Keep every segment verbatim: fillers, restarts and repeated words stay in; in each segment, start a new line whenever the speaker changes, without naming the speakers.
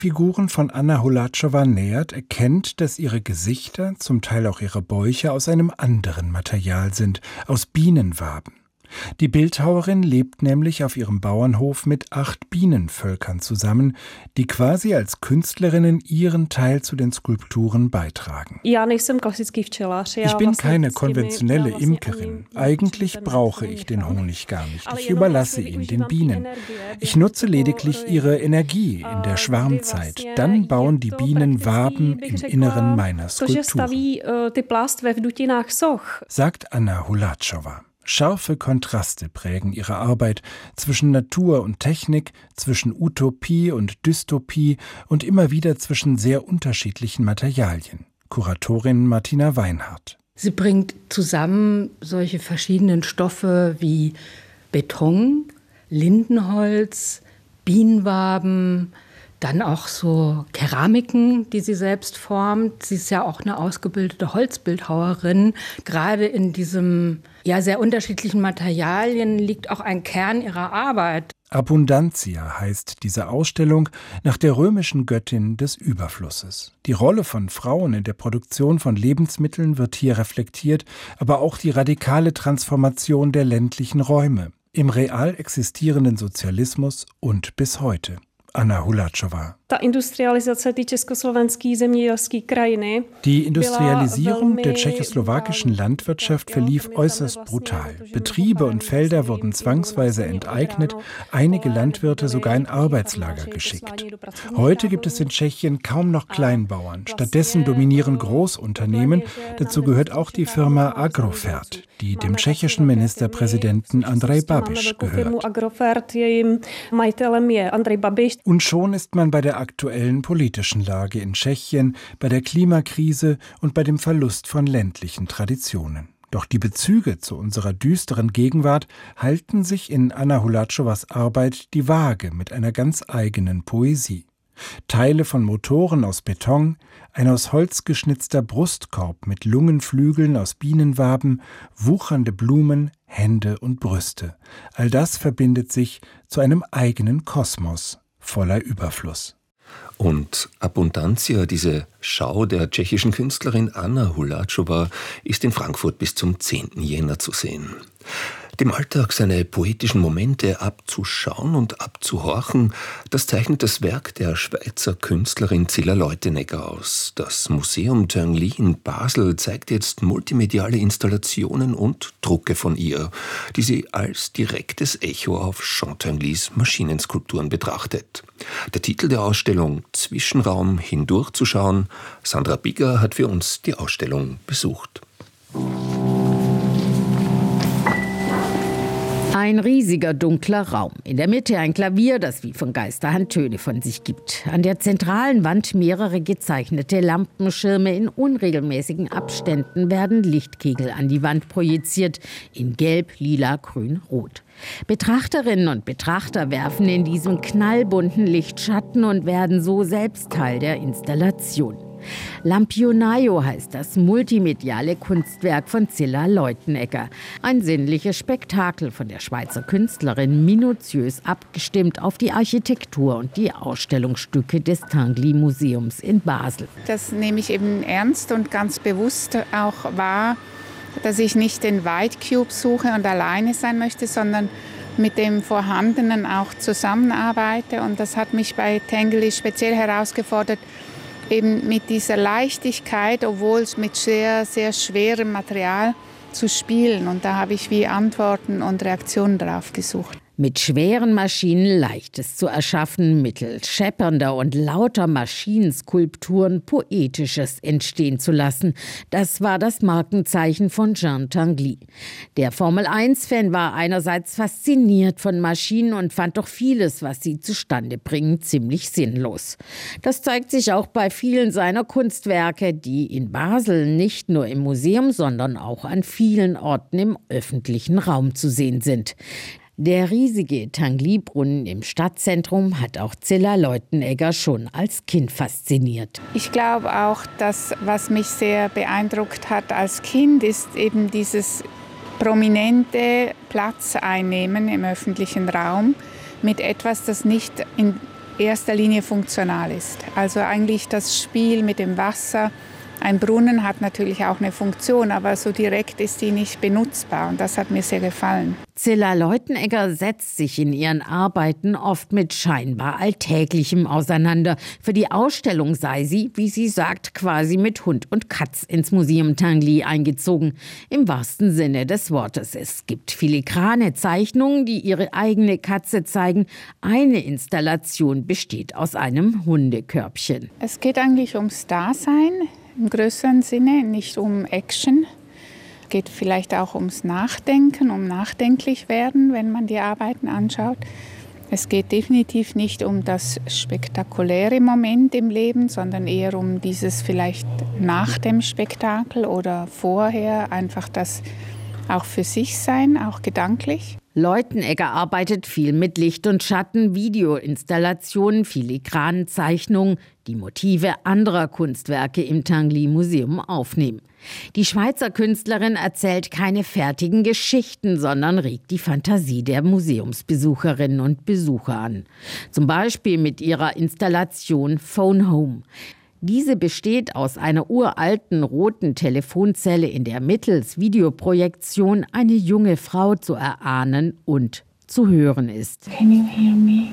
Figuren von Anna Holáčová nähert, erkennt, dass ihre Gesichter, zum Teil auch ihre Bäuche, aus einem anderen Material sind, aus Bienenwaben. Die Bildhauerin lebt nämlich auf ihrem Bauernhof mit acht Bienenvölkern zusammen, die quasi als Künstlerinnen ihren Teil zu den Skulpturen beitragen. Ich bin keine konventionelle Imkerin. Eigentlich brauche ich den Honig gar nicht. Ich überlasse ihn den Bienen. Ich nutze lediglich ihre Energie in der Schwarmzeit. Dann bauen die Bienen Waben im Inneren meiner Skulpturen, sagt Anna Holáčová. Scharfe Kontraste prägen ihre Arbeit zwischen Natur und Technik, zwischen Utopie und Dystopie und immer wieder zwischen sehr unterschiedlichen Materialien. Kuratorin Martina Weinhardt.
Sie bringt zusammen solche verschiedenen Stoffe wie Beton, Lindenholz, Bienenwaben, dann auch so Keramiken, die sie selbst formt. Sie ist ja auch eine ausgebildete Holzbildhauerin. Gerade in diesem ja, sehr unterschiedlichen Materialien liegt auch ein Kern ihrer Arbeit.
Abundantia heißt diese Ausstellung nach der römischen Göttin des Überflusses. Die Rolle von Frauen in der Produktion von Lebensmitteln wird hier reflektiert, aber auch die radikale Transformation der ländlichen Räume im real existierenden Sozialismus und bis heute. Anna Holáčová. Die Industrialisierung der tschechoslowakischen Landwirtschaft verlief äußerst brutal. Betriebe und Felder wurden zwangsweise enteignet, einige Landwirte sogar in Arbeitslager geschickt. Heute gibt es in Tschechien kaum noch Kleinbauern. Stattdessen dominieren Großunternehmen. Dazu gehört auch die Firma Agrofert, die dem tschechischen Ministerpräsidenten Andrej Babiš gehört. Und schon ist man bei der aktuellen politischen Lage in Tschechien, bei der Klimakrise und bei dem Verlust von ländlichen Traditionen. Doch die Bezüge zu unserer düsteren Gegenwart halten sich in Anna Holáčovás Arbeit die Waage mit einer ganz eigenen Poesie. Teile von Motoren aus Beton, ein aus Holz geschnitzter Brustkorb mit Lungenflügeln aus Bienenwaben, wuchernde Blumen, Hände und Brüste. All das verbindet sich zu einem eigenen Kosmos voller Überfluss.
Und Abundantia, diese Schau der tschechischen Künstlerin Anna Holáčová, ist in Frankfurt bis zum zehnten Jänner zu sehen. Dem Alltag seine poetischen Momente abzuschauen und abzuhorchen, das zeichnet das Werk der Schweizer Künstlerin Cilla Leutenegger aus. Das Museum Tinguely in Basel zeigt jetzt multimediale Installationen und Drucke von ihr, die sie als direktes Echo auf Jean Tinguelys Maschinenskulpturen betrachtet. Der Titel der Ausstellung Zwischenraum hindurchzuschauen. Sandra Bigger hat für uns die Ausstellung besucht.
Ein riesiger, dunkler Raum. In der Mitte ein Klavier, das wie von Geisterhand Töne von sich gibt. An der zentralen Wand mehrere gezeichnete Lampenschirme. In unregelmäßigen Abständen werden Lichtkegel an die Wand projiziert. In Gelb, Lila, Grün, Rot. Betrachterinnen und Betrachter werfen in diesem knallbunten Licht Schatten und werden so selbst Teil der Installation. Lampionaio heißt das multimediale Kunstwerk von Cilla Leutenegger. Ein sinnliches Spektakel von der Schweizer Künstlerin, minutiös abgestimmt auf die Architektur und die Ausstellungsstücke des Tinguely-Museums in Basel.
Das nehme ich eben ernst und ganz bewusst auch wahr, dass ich nicht den White Cube suche und alleine sein möchte, sondern mit dem Vorhandenen auch zusammenarbeite. Und das hat mich bei Tinguely speziell herausgefordert, eben mit dieser Leichtigkeit, obwohl es mit sehr, sehr schwerem Material zu spielen. Und da habe ich wie Antworten und Reaktionen drauf gesucht.
Mit schweren Maschinen Leichtes zu erschaffen, mittels scheppernder und lauter Maschinenskulpturen Poetisches entstehen zu lassen. Das war das Markenzeichen von Jean Tinguely. Der Formel eins Fan war einerseits fasziniert von Maschinen und fand doch vieles, was sie zustande bringen, ziemlich sinnlos. Das zeigt sich auch bei vielen seiner Kunstwerke, die in Basel nicht nur im Museum, sondern auch an vielen Orten im öffentlichen Raum zu sehen sind. Der riesige Tinguely-Brunnen im Stadtzentrum hat auch Cilla Leutenegger schon als Kind fasziniert.
Ich glaube auch, dass was mich sehr beeindruckt hat als Kind, ist eben dieses prominente Platz einnehmen im öffentlichen Raum mit etwas, das nicht in erster Linie funktional ist. Also eigentlich das Spiel mit dem Wasser. Ein Brunnen hat natürlich auch eine Funktion, aber so direkt ist die nicht benutzbar und das hat mir sehr gefallen.
Zilla Leutenegger setzt sich in ihren Arbeiten oft mit scheinbar Alltäglichem auseinander. Für die Ausstellung sei sie, wie sie sagt, quasi mit Hund und Katz ins Museum Tinguely eingezogen. Im wahrsten Sinne des Wortes. Es gibt filigrane Zeichnungen, die ihre eigene Katze zeigen. Eine Installation besteht aus einem Hundekörbchen.
Es geht eigentlich ums Dasein. Im größeren Sinne, nicht um Action. Es geht vielleicht auch ums Nachdenken, um nachdenklich werden, wenn man die Arbeiten anschaut. Es geht definitiv nicht um das spektakuläre Moment im Leben, sondern eher um dieses vielleicht nach dem Spektakel oder vorher, einfach das auch für sich sein, auch gedanklich.
Leutenegger arbeitet viel mit Licht und Schatten, Videoinstallationen, filigranen Zeichnungen, die Motive anderer Kunstwerke im Tinguely Museum aufnehmen. Die Schweizer Künstlerin erzählt keine fertigen Geschichten, sondern regt die Fantasie der Museumsbesucherinnen und Besucher an. Zum Beispiel mit ihrer Installation Phone Home. Diese besteht aus einer uralten roten Telefonzelle, in der mittels Videoprojektion eine junge Frau zu erahnen und zu hören ist.
Can you hear me,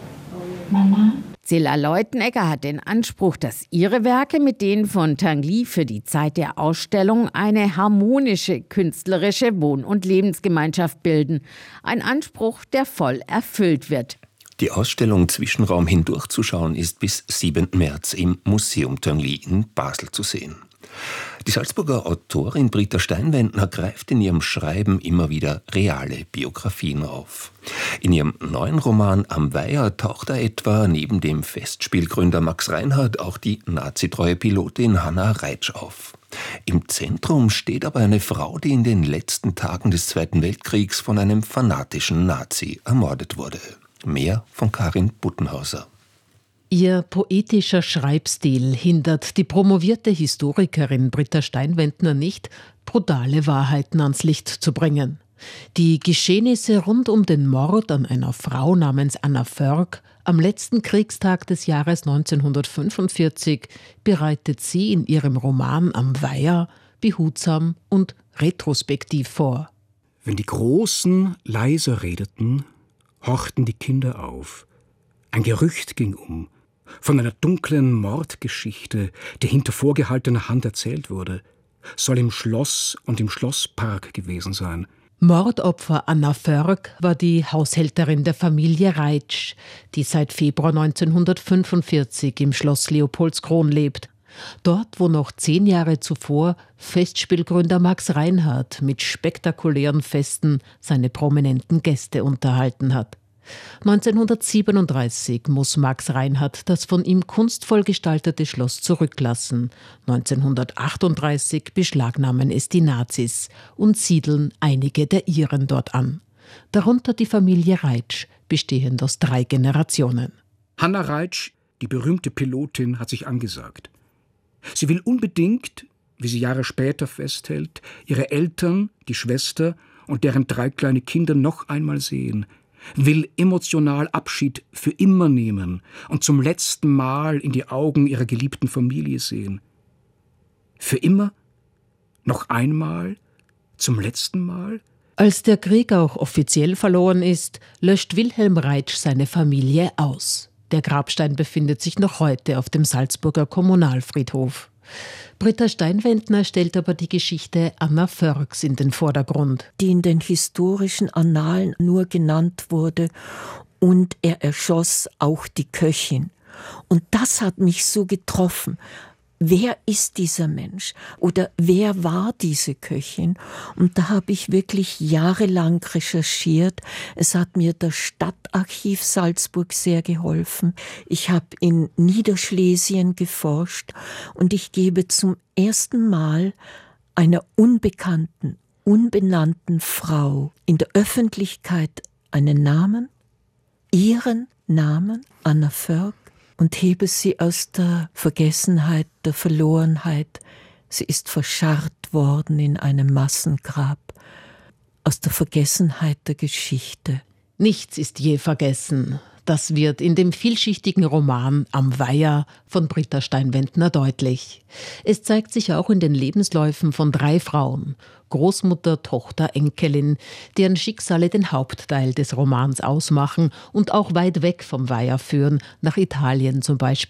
Mama?
Zilla Leutenegger hat den Anspruch, dass ihre Werke mit denen von Tinguely für die Zeit der Ausstellung eine harmonische künstlerische Wohn- und Lebensgemeinschaft bilden. Ein Anspruch, der voll erfüllt wird.
Die Ausstellung Zwischenraum hindurchzuschauen ist bis siebenten März im Museum Tinguely in Basel zu sehen. Die Salzburger Autorin Britta Steinwendner greift in ihrem Schreiben immer wieder reale Biografien auf. In ihrem neuen Roman Am Weiher taucht da etwa neben dem Festspielgründer Max Reinhardt auch die nazitreue Pilotin Hanna Reitsch auf. Im Zentrum steht aber eine Frau, die in den letzten Tagen des Zweiten Weltkriegs von einem fanatischen Nazi ermordet wurde. Mehr von Karin Buttenhauser.
Ihr poetischer Schreibstil hindert die promovierte Historikerin Britta Steinwendner nicht, brutale Wahrheiten ans Licht zu bringen. Die Geschehnisse rund um den Mord an einer Frau namens Anna Förg am letzten Kriegstag des Jahres neunzehnhundertfünfundvierzig bereitet sie in ihrem Roman Am Weiher behutsam und retrospektiv vor.
Wenn die Großen leiser redeten, horchten die Kinder auf. Ein Gerücht ging um, von einer dunklen Mordgeschichte, die hinter vorgehaltener Hand erzählt wurde, soll im Schloss und im Schlosspark gewesen sein.
Mordopfer Anna Förg war die Haushälterin der Familie Reitsch, die seit Februar neunzehnhundertfünfundvierzig im Schloss Leopoldskron lebt. Dort, wo noch zehn Jahre zuvor Festspielgründer Max Reinhardt mit spektakulären Festen seine prominenten Gäste unterhalten hat. neunzehnhundertsiebenunddreißig muss Max Reinhardt das von ihm kunstvoll gestaltete Schloss zurücklassen. neunzehnhundertachtunddreißig beschlagnahmen es die Nazis und siedeln einige der Iren dort an. Darunter die Familie Reitsch, bestehend aus drei Generationen.
Hanna Reitsch, die berühmte Pilotin, hat sich angesagt. Sie will unbedingt, wie sie Jahre später festhält, ihre Eltern, die Schwester und deren drei kleine Kinder noch einmal sehen, will emotional Abschied für immer nehmen und zum letzten Mal in die Augen ihrer geliebten Familie sehen. Für immer? Noch einmal? Zum letzten Mal?
Als der Krieg auch offiziell verloren ist, löscht Wilhelm Reitsch seine Familie aus. Der Grabstein befindet sich noch heute auf dem Salzburger Kommunalfriedhof. Britta Steinwendner stellt aber die Geschichte Anna Förgs in den Vordergrund.
Die in den historischen Annalen nur genannt wurde, und er erschoss auch die Köchin. Und das hat mich so getroffen. Wer ist dieser Mensch? Oder wer war diese Köchin? Und da habe ich wirklich jahrelang recherchiert. Es hat mir das Stadtarchiv Salzburg sehr geholfen. Ich habe in Niederschlesien geforscht und ich gebe zum ersten Mal einer unbekannten, unbenannten Frau in der Öffentlichkeit einen Namen, ihren Namen, Anna Förg, und hebe sie aus der Vergessenheit, der Verlorenheit. Sie ist verscharrt worden in einem Massengrab, aus der Vergessenheit der Geschichte.
Nichts ist je vergessen. Das wird in dem vielschichtigen Roman Am Weiher von Britta Steinwendner deutlich. Es zeigt sich auch in den Lebensläufen von drei Frauen, Großmutter, Tochter, Enkelin, deren Schicksale den Hauptteil des Romans ausmachen und auch weit weg vom Weiher führen, nach Italien zum Beispiel.